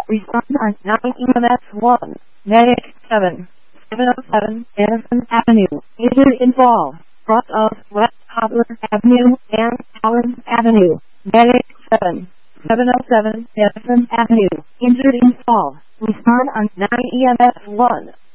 Respond on 9 EMS 1. Medic 7. 707 Edison Avenue. Injured in fall. Cross of West Cobbler Avenue and Allen Avenue. Medic 7. 707 Edison Avenue. Injured in fall. Respond on 9 EMS 1.